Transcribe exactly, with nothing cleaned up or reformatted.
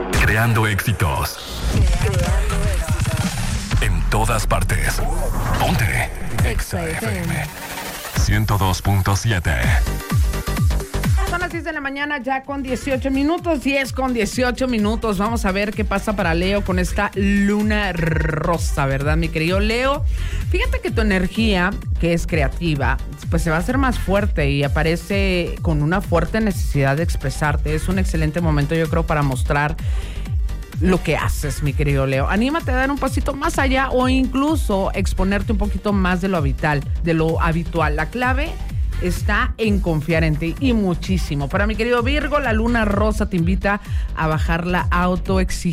Creando éxitos. En todas partes. Ponte. Exa F M. ciento dos punto siete. Son las diez de la mañana ya con dieciocho minutos, diez con dieciocho minutos. Vamos a ver qué pasa para Leo con esta luna rosa, ¿verdad, mi querido Leo? Fíjate que tu energía, que es creativa, pues se va a hacer más fuerte y aparece con una fuerte necesidad de expresarte. Es un excelente momento, yo creo, para mostrar lo que haces, mi querido Leo. Anímate a dar un pasito más allá o incluso exponerte un poquito más de lo habitual, de lo habitual. La clave está en confiar en ti y muchísimo. Para mi querido Virgo, la luna rosa te invita a bajar la autoexigencia.